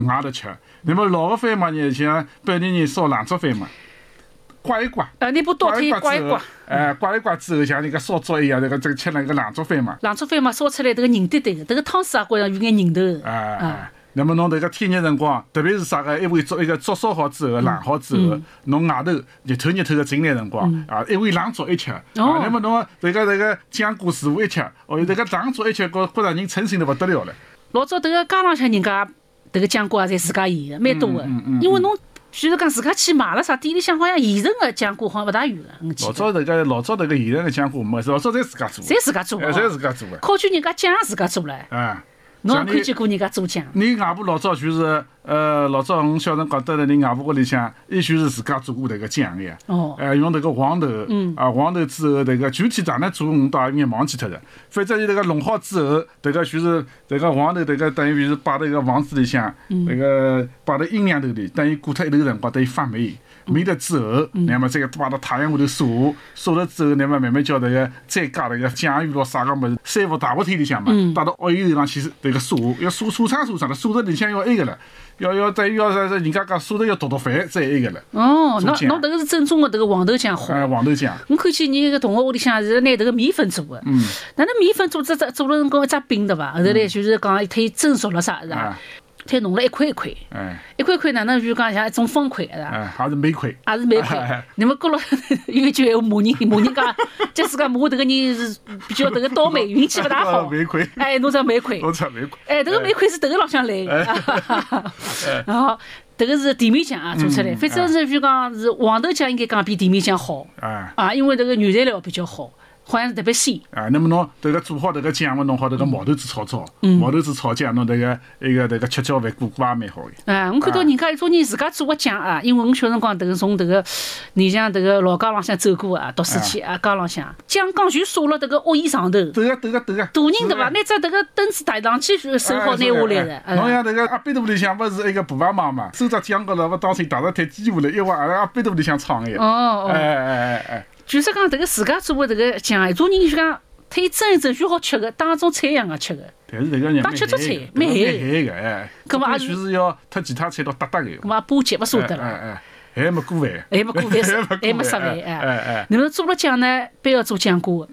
外头吃。那么老个饭嘛，你像本地人烧冷粥饭嘛，刮一刮。 你不倒退刮一刮。 刮一刮之后，像那个烧粥一样，这个吃那个冷粥饭嘛。 冷粥饭嘛，烧出来这个凝对的，这个汤水啊，觉着有眼凝头。 那么侬这个天热辰光，特别是啥个，一味粥一个粥烧好之后，冷好之后，侬外头热透个进来辰光，一味冷粥一吃，那么侬这个酱菇师傅一吃，这个冷粥一吃，觉着人称心得不得了了。 老早这个街浪向人家这个酱菇也侪自家腌的，蛮多的，因为侬。譬如讲，自家去买了啥店里向好像现成的酱菇好像勿大有了。 老早这个现成的酱菇没，老早侪自家做。 侪自家做的。 侪自家做的。 考据人家酱自家做了。侬也看见过人家做酱？ 你外婆老早就是老早我小辰光待在你外婆屋里向，伊就是自家做过这个酱的。用这个黄豆，黄豆之后，这个具体咋能做，我倒有眼忘记脱了。反正伊这个弄好之后，这个就是这个黄豆，这个等于是摆在一个房子里向，那个摆在阴凉头里，等于过脱一段辰光，等于发霉。霉了之后，那么这个摆到太阳下头晒了之后，那么慢慢叫这个再加这个酱油咯啥个么子，三伏大伏天里向嘛，带到屋里头上去这个晒，要晒长了，晒到里向要那个了，要等于要人家讲晒得要毒饭再那个了。 侬这个是正宗的这个黄豆酱好。 黄豆酱。 我看见你个同学屋里向是拿这个米粉做的，那米粉做了辰光一只饼对伐？后头来就是讲它蒸熟了啥是吧？它弄了一块一块，一块块哪能就讲像一种方块是吧？ 还是煤块， 还是煤块。那么过了有一句闲话骂人讲，假使讲骂这个人是比较这个倒霉，运气不大好。 煤块。 侬只煤块。这个煤块是这个老乡来的。然后这个是甜面酱啊做出来，反正是就讲是黄豆酱应该讲比甜面酱好。因为这个原材料比较好。好像是特别鲜那么侬这个做好这个酱嘛，弄好这个毛豆子炒，毛豆子炒酱，侬这个吃浇饭过也蛮好的。 我看到人家有种人自家做个酱啊，因为我小辰光这个从这个你像这个老街浪向走过啊，读书去啊，街浪向酱缸就撒了这个屋檐上头。 对个。大人对伐？拿只这个凳子抬上去手好拿下来的。 侬像这个阿壁肚里向不是一个布娃妈嘛，收只酱高头不当成打着台机下来，一挖阿壁肚里向闯的。 就是讲这个自家做的这个酱，有种人就讲，它蒸一蒸就好吃的，当种菜一样的吃的。 但是这个人当吃做菜，蛮咸的。搿么就是要脱其他菜都搭的。 搿么巴结勿舍得了。 还没过饭。 还没吃饭。那么做了酱呢，必要做酱锅。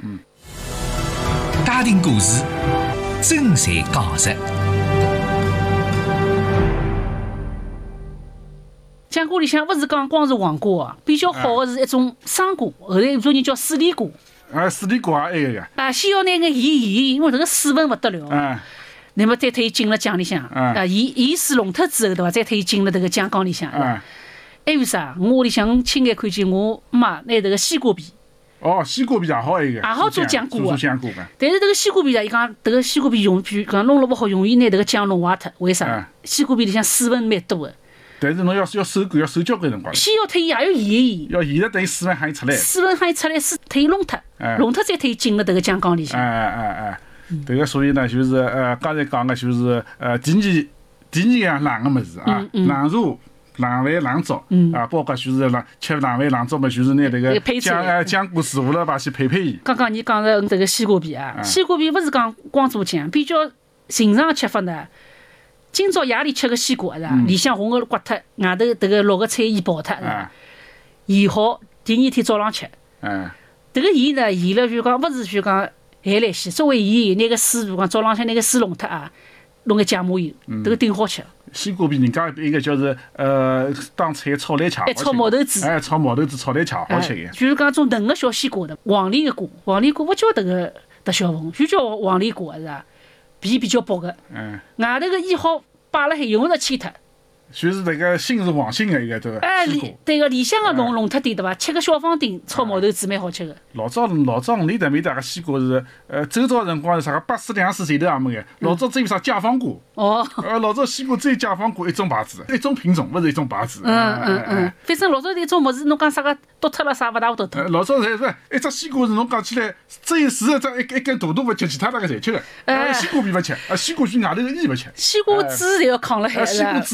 家庭故事，真材讲实。 酱锅里向勿是讲光是黄瓜啊，比较好的是一种生瓜，后来有种人叫水梨瓜。 水梨瓜也那个呀。先要拿个盐，因为这个水分勿得了。那么再推进了酱里向。盐水弄脱之后对伐？再推进了这个酱缸里向。还有啥？我屋里向亲眼看见我妈拿这个西瓜皮。 西瓜皮也好那个。 也好做酱瓜的。 但是这个西瓜皮啊，伊讲这个西瓜皮讲弄了勿好，容易拿这个酱弄坏脱。为啥？西瓜皮里向水分蛮多的。 但是侬要收干，要收交关辰光。 先要推盐，也要盐。 要盐了，等于水分还出来。 水分还出来，水推弄脱，弄脱再推进了这个酱缸里向。 这个所以呢，就是刚才讲的，就是第二样冷个物事啊，冷茶、冷饭、冷粥包括就是吃冷饭、冷粥嘛，就是拿这个酱菇师傅了把去配盐。 刚刚你讲的这个西瓜皮啊，西瓜皮不是讲光做酱，比较寻常的吃法呢。今朝夜里吃个西瓜是吧？里向红个刮脱，外头这个绿个菜盐爆脱是吧？腌好，第二天早上吃。这个盐呢，腌了就讲勿是就讲咸来稀，稍微盐拿个水，就讲早浪向拿个水弄脱啊，弄个芥末油，这个顶好吃。 西瓜皮人家一个就是当菜炒来吃， 炒毛豆子， 炒毛豆子炒来吃好吃个。 就是讲种嫩个小西瓜的，黄梨个瓜，黄梨瓜勿叫这个特小凤，就叫黄梨瓜是吧？皮比较薄的，外头个腌好摆了海用勿着切脱。 就是这个心是黄心的一个这个西瓜。 对个，里向个弄脱点对伐？切个小方丁炒毛豆子蛮好吃的。 老早屋里头面搭个西瓜是周朝辰光是啥个80两水头也没个，老早只有啥解放瓜。老早西瓜只有解放瓜一种牌子，一种品种，勿是一种牌子。 反正老早一种物事，侬讲啥个剁脱了啥勿大会剁脱。 老早是一只西瓜是侬讲起来只有41只一根大大勿吃，其他那个侪吃个。西瓜皮勿吃，西瓜皮外头个叶勿吃。 西瓜籽侪要扛了海。 西瓜籽就是啥？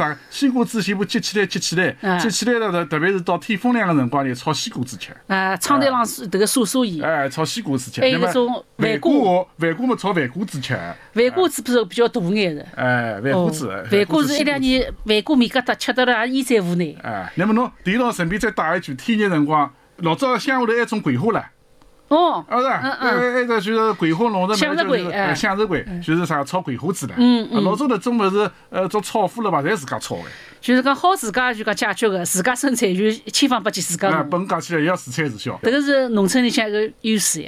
啥？西瓜子先把接起来，接起来了，特别是到天风凉个辰光，就炒西瓜子吃。 窗台浪迭个撒盐。 炒西瓜子吃。 还有搿种饭瓜嘛，炒饭瓜子吃。 饭瓜子比较大眼的。 饭瓜子。 饭瓜是一两年，饭瓜面疙瘩吃得了也衣衫无内。 那么侬地道顺便再带一句，天热辰光，老早乡下头还种桂花唻。 哦， 是吧？那个就是桂花弄的嘛， 就是向日葵，就是啥炒桂花子了。老早头种物事，做炒货了吧，侪自家炒的。 就是讲好自家就讲解决个，自家生产就千方百计自家弄。 本讲起来也要自产自销。 这个是农村里向一个优势呀。